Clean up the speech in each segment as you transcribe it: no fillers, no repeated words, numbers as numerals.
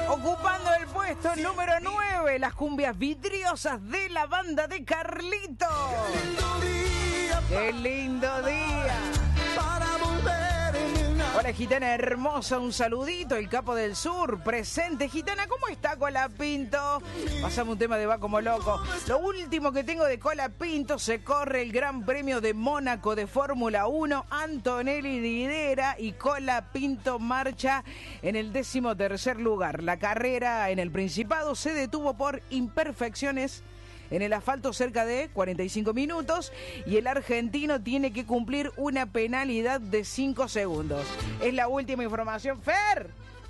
Ocupando el puesto número 9, las cumbias vidriosas de la banda de Carlito. ¡Qué lindo día! Para volver. Hola, gitana hermosa, un saludito, el capo del sur, presente. Gitana, ¿cómo está Colapinto? Pasame un tema de Va Como Loco. Lo último que tengo de Colapinto, se corre el Gran Premio de Mónaco de Fórmula 1. Antonelli lidera y Colapinto marcha en el 13º lugar. La carrera en el Principado se detuvo por imperfecciones en el asfalto cerca de 45 minutos y el argentino tiene que cumplir una penalidad de 5 segundos. Es la última información. ¡Fer!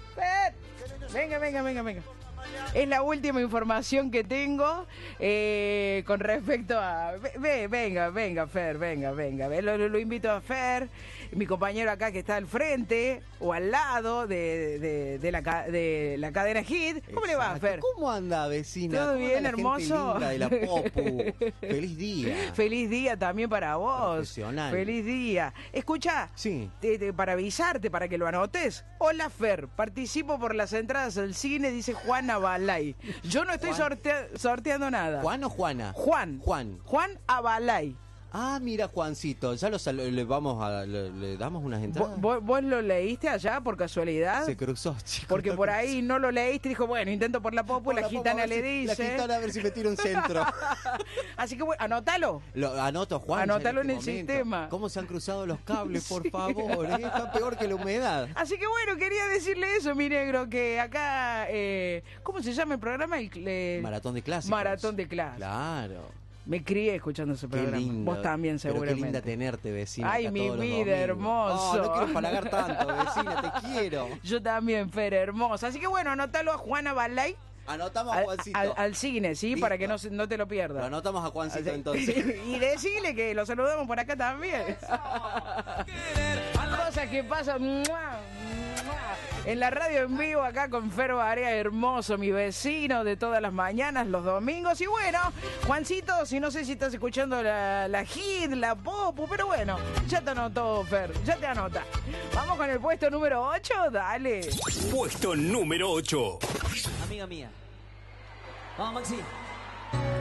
Venga. Es la última información que tengo con respecto a... Venga, Fer, venga. Lo invito a Fer, mi compañero acá que está al frente o al lado de la cadena Hit. ¿Cómo le va, Fer? ¿Cómo anda, vecina? ¿Todo bien, hermoso? Linda de la Popu. Feliz día. Feliz día también para vos. Profesional. Feliz día. Escuchá, Sí. Para avisarte, para que lo anotes. Hola, Fer, participo por las entradas al cine, dice Juana Balay. Yo no estoy sorteando nada. ¿Juan o Juana? Juan Abalay. Ah, mira, Juancito, ya le damos unas entradas. ¿Vos lo leíste allá por casualidad? Se cruzó, chico. Porque por ahí no lo leíste y dijo, bueno, intento por la Popu, la gitana le dice. La gitana a ver si me tira un centro. Así que bueno, anótalo. Lo anoto, Juan. Anótalo en el momento. sistema. ¿Cómo se han cruzado los cables, por favor? Está peor que la humedad. Así que bueno, quería decirle eso, mi negro, que acá, ¿cómo se llama el programa? Maratón de clásicos. Maratón de clásicos. Claro. Me crié escuchando ese programa. Qué lindo. Vos también, seguramente. Pero qué linda tenerte, vecina. Ay, mi vida, hermoso. No quiero palagar tanto, vecina, te quiero. Yo también, Fer, hermosa. Así que bueno, anótalo a Juana Balay. Anotamos a Juancito. Al cine, ¿sí? Listo. Para que no te lo pierdas. Lo anotamos a Juancito Así- entonces. Y decirle que lo saludamos por acá también. Cosas que pasan en la radio en vivo acá con Fer Barea, hermoso, mi vecino de todas las mañanas, los domingos. Y bueno, Juancito, si no sé si estás escuchando la Hit, la Popu, pero bueno, ya te anotó, Fer, ya te anota. Vamos con el puesto número 8, dale. Puesto número 8. Amiga mía. Vamos, Maxi.